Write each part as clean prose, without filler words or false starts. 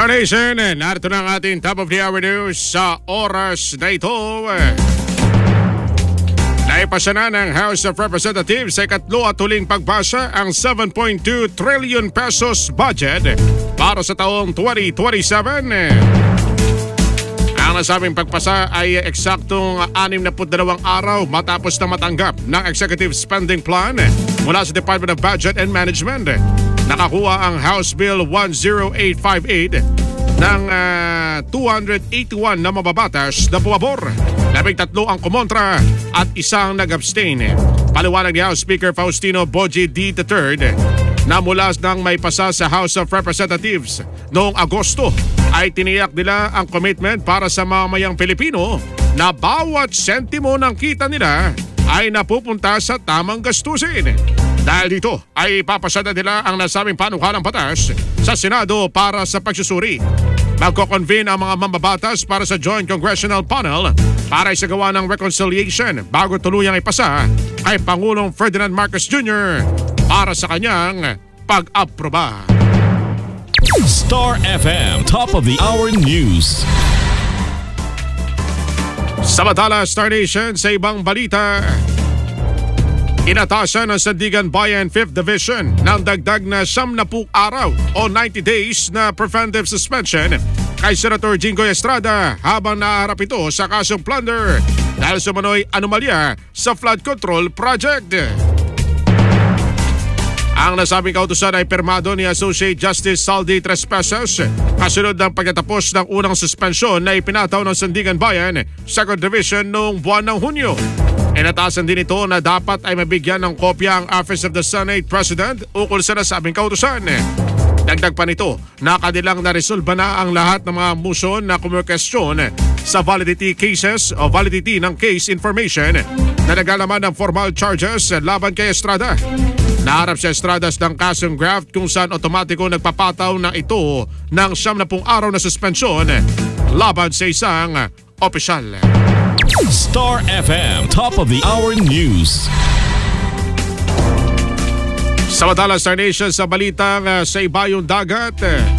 Star Nation, narito na ang ating top of the hour news sa oras na ito. Naipasa na ng House of Representatives sa ikatlo at huling pagbasa ang 7.2 trillion pesos budget para sa taong 2027. Ang nasabing pagpasa ay eksaktong 62 araw matapos na matanggap ng Executive Spending Plan mula sa Department of Budget and Management. Nakakuha ang House Bill 10858 ng 281 na mababatas na pumabor. 13 ang kumontra at isang nag-abstain. Paliwanag ni House Speaker Faustino Boji D. III na mula nang may pasa sa House of Representatives noong Agosto ay tiniyak nila ang commitment para sa mamayang Pilipino na bawat sentimo ng kita nila ay napupunta sa tamang gastusin. Dahil dito ay ipapasada nila ang nasabing panukalang batas sa Senado para sa pagsusuri. Magko-convene ang mga mambabatas para sa Joint Congressional Panel para isagawa ng reconciliation bago tuluyang ipasa kay Pangulong Ferdinand Marcos Jr. para sa kanyang pag-aproba. Star FM Top of the Hour News. Samantala, Star Nation, sa ibang balita, inatasan ng Sandigan Bayan 5th Division ng dagdag na 70 araw o 90 days na preventive suspension kay Senator Jinggoy Estrada habang naaharap ito sa kasong plunder dahil sumanoy anomalya sa flood control project. Ang nasabing kautusan ay pirmado ni Associate Justice Saldi Trespassas kasunod ng pagkatapos ng unang suspensyon na ipinataw ng Sandigan Bayan 2nd Division noong buwan ng Hunyo. Inatasan din ito na dapat ay mabigyan ng kopya ang Office of the Senate President ukol sa nasabing kautusan. Dagdag pa nito na kanilang naresolba na ang lahat ng mga motion na kumukestyon sa validity cases o validity ng case information na naglalaman ng formal charges laban kay Estrada. Naharap si Estradas ng kasong graft kung saan otomatiko nagpapataw na ito ng 70 araw na suspensyon laban sa isang opisyal. Star FM Top of the Hour News. Samantala, Star Nation, sa balitang sa ibayong dagat,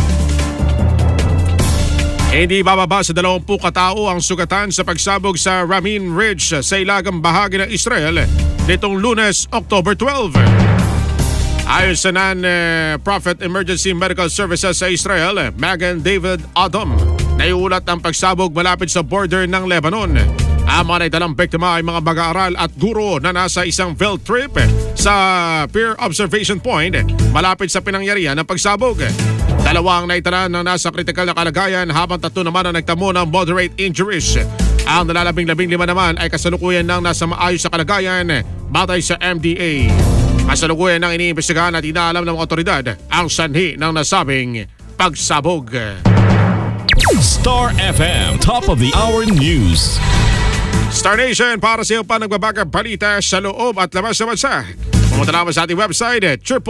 hindi bababa sa 20 katao ang sugatan sa pagsabog sa Ramin Ridge sa ilagang bahagi ng Israel nitong Lunes, October 12. Ayon sa Non-Profit Emergency Medical Services sa Israel, Magen David Adam, naiulat ang pagsabog malapit sa border ng Lebanon. Ang mga naitalang biktima ay mga mag-aaral at guro na nasa isang field trip sa Peer Observation Point malapit sa pinangyarihan ng pagsabog. Dalawang naitala na nasa kritikal na kalagayan habang 3 naman ang nagtamo ng moderate injuries. Ang nalalabing-15 naman ay kasalukuyan ng nasa maayos sa kalagayan batay sa MDA. Kasalukuyan ng iniimbestigahan at inaalam ng mga otoridad ang sanhi ng nasabing pagsabog. Star FM Top of the Hour News. Star Nation, para sa iyo pa nagbabagong balita sa loob at labas ng bansa. Pumunta naman sa ating website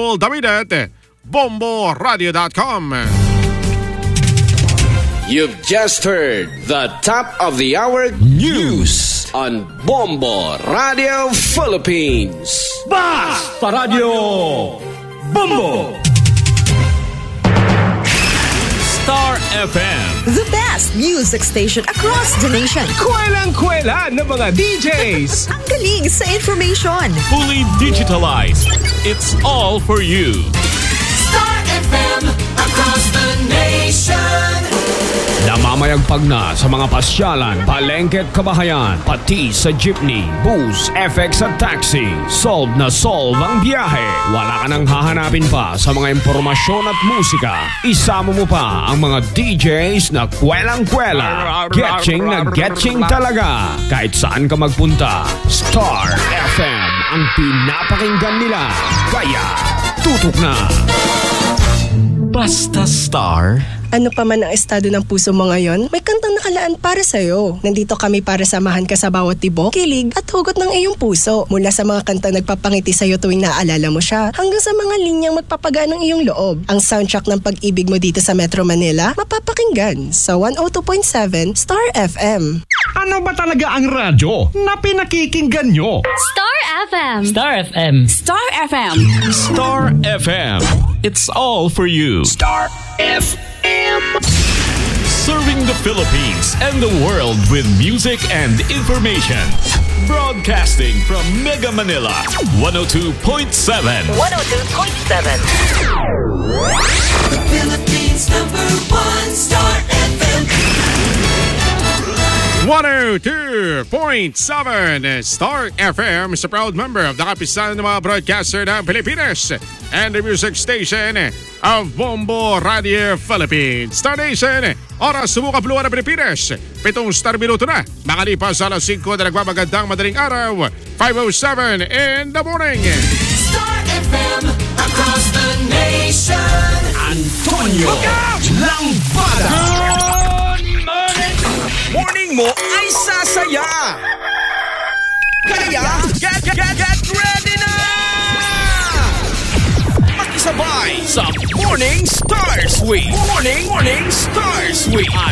www.bomboradio.com. You've just heard the Top of the Hour News on Bombo Radio Philippines. Basta Radio Bombo! Star FM. The best music station across the nation. Kwelang-kwela ng mga DJs. Ang galing sa information. Fully digitalized. It's all for you. Star FM across the nation. Namamayagpag na sa mga pasyalan, palengke at kabahayan, pati sa jeepney, bus, FX at taxi. Solve na solve ang biyahe. Wala ka nang hahanapin pa sa mga impormasyon at musika. Isama mo pa ang mga DJs na kwelang-kwela. Getching na getching talaga. Kahit saan ka magpunta, Star FM ang pinapakinggan nila. Kaya, tutok na! Basta Star. Ano pa man ang estado ng puso mo ngayon, may kantang nakalaan para sa'yo. Nandito kami para samahan ka sa bawat tibok, kilig at hugot ng iyong puso. Mula sa mga kantang nagpapangiti sa'yo tuwing naaalala mo siya, hanggang sa mga linyang magpapagaan ng iyong loob. Ang soundtrack ng pag-ibig mo dito sa Metro Manila, mapapakinggan sa 102.7 Star FM. Ano ba talaga ang radyo na pinakikinggan nyo? Star FM. Star FM. Star FM. Star FM. It's all for you. Star FM. Serving the Philippines and the world with music and information. Broadcasting from Mega Manila, 102.7. 102.7. The Philippines #1 Star FM. 102.7 Star FM is a proud member of the kapisanan ng mga broadcaster ng Pilipinas and the music station of Bombo Radio Philippines. Star Nation, oras sumukap luwa ng Pilipinas. 7 star minuto na. Makalipas alas 5 na nagmamagandang madaling araw. 5:07 in the morning. Star FM across the nation. Antonio Lambada. Morning mo ay sasaya. Kaya get ready na! Makisabay sa Morning Stars Week. Morning Stars Week.